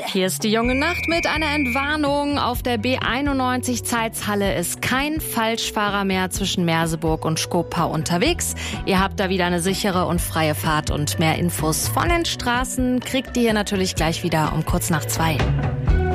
Hier ist die junge Nacht mit einer Entwarnung. Auf der B91 Zeithalle ist kein Falschfahrer mehr zwischen Merseburg und Skopa unterwegs. Ihr habt da wieder eine sichere und freie Fahrt und mehr Infos von den Straßen kriegt ihr hier natürlich gleich wieder um kurz nach 2.